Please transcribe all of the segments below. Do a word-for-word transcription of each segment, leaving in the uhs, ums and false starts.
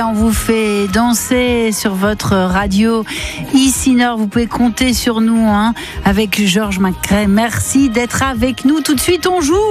On vous fait danser sur votre radio ici Nord. Vous pouvez compter sur nous hein, avec Georges Macrae. Merci d'être avec nous. Tout de suite, on joue.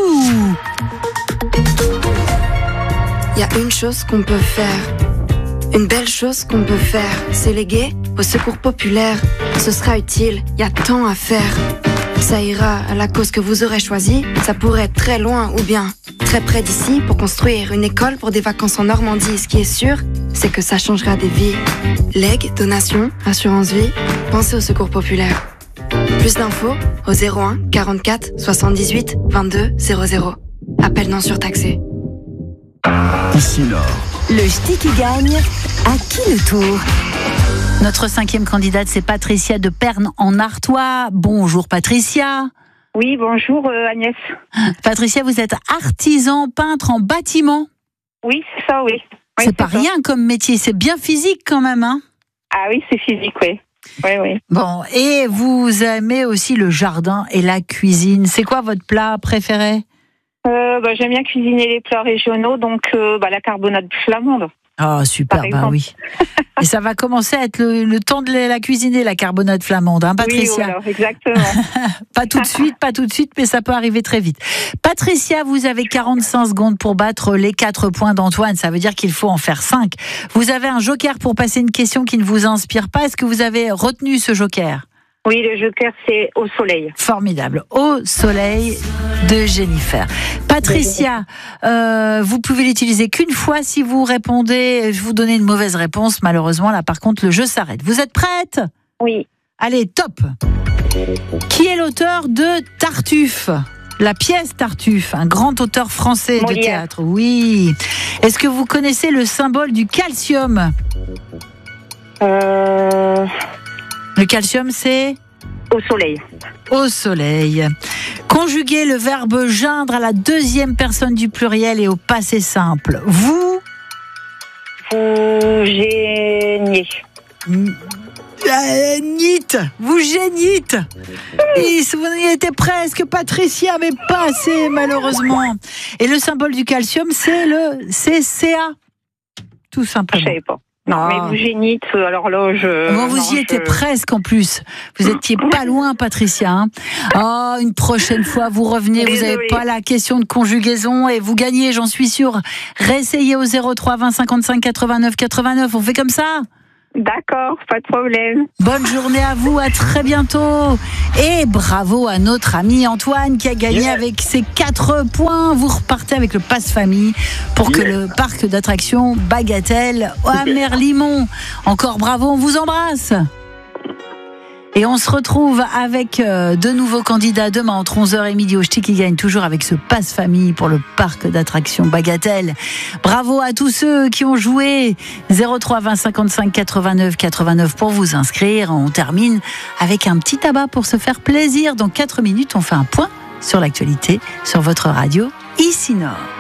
Il y a une chose qu'on peut faire, une belle chose qu'on peut faire, c'est léguer au secours populaire. Ce sera utile, il y a tant à faire. Ça ira à la cause que vous aurez choisie. Ça pourrait être très loin ou bien très près d'ici pour construire une école pour des vacances en Normandie. Ce qui est sûr, c'est que ça changera des vies. Legs, donations, assurance vie, pensez au secours populaire. Plus d'infos au zéro un quarante-quatre soixante-dix-huit vingt-deux zéro zéro. Appel non surtaxé. Ici Nord. Le ch'ti qui gagne, à qui le tour ? Notre cinquième candidate, c'est Patricia de Pernes en Artois. Bonjour Patricia. Oui, bonjour euh, Agnès. Patricia, vous êtes artisan peintre en bâtiment. Oui, c'est ça, oui. oui c'est, c'est pas ça. Rien comme métier, c'est bien physique quand même, hein ? Ah oui, c'est physique, oui. Oui, oui. Bon, et vous aimez aussi le jardin et la cuisine. C'est quoi votre plat préféré ? euh, bah, J'aime bien cuisiner les plats régionaux, donc euh, bah, la carbonade flamande. Oh, super, bah oui. Et ça va commencer à être le, le temps de la cuisiner, la carbonade flamande, hein, Patricia ? Oui, voilà, exactement. Pas tout de suite, pas tout de suite, mais ça peut arriver très vite. Patricia, vous avez quarante-cinq secondes pour battre les quatre points d'Antoine. Ça veut dire qu'il faut en faire cinq. Vous avez un joker pour passer une question qui ne vous inspire pas. Est-ce que vous avez retenu ce joker ? Oui, le joker, c'est Au soleil. Formidable. Au soleil de Jennifer. Patricia, euh, vous pouvez l'utiliser qu'une fois si vous répondez. Je vous donnais une mauvaise réponse. Malheureusement, là, par contre, le jeu s'arrête. Vous êtes prête ? Oui. Allez, top. Qui est l'auteur de Tartuffe ? La pièce Tartuffe, un grand auteur français Molière. De théâtre. Oui. Est-ce que vous connaissez le symbole du calcium ? Euh... Le calcium, c'est ? Au soleil. Au soleil. Conjuguez le verbe geindre à la deuxième personne du pluriel et au passé simple. Vous ? Vous géniez. Euh, nite. Vous génite. Et vous y étiez presque, Patricia, mais pas assez, malheureusement. Et le symbole du calcium, c'est le c'est C A. Tout simplement. Je savais pas. Non, ah. mais vous génite, alors là, je... Bon, vous non, y je... étiez presque en plus. Vous étiez pas loin, Patricia. Hein. Oh, une prochaine fois, vous revenez, Désolée. Vous n'avez pas la question de conjugaison et vous gagnez, j'en suis sûre. Réessayez au zéro trois vingt cinquante-cinq quatre-vingt-neuf quatre-vingt-neuf. On fait comme ça ? D'accord, pas de problème. Bonne journée à vous, à très bientôt. Et bravo à notre ami Antoine qui a gagné yeah. avec ses quatre points. Vous repartez avec le pass famille pour que yeah. le parc d'attractions Bagatelle à Merlimont. Encore bravo, on vous embrasse. Et on se retrouve avec euh, de nouveaux candidats demain entre onze heures et midi au Ch'ti qui gagne, toujours avec ce pass famille pour le parc d'attractions Bagatelle. Bravo à tous ceux qui ont joué. Zéro trois vingt cinquante-cinq quatre-vingt-neuf quatre-vingt-neuf pour vous inscrire. On termine avec un petit tabac pour se faire plaisir. Dans quatre minutes, on fait un point sur l'actualité sur votre radio ici Nord.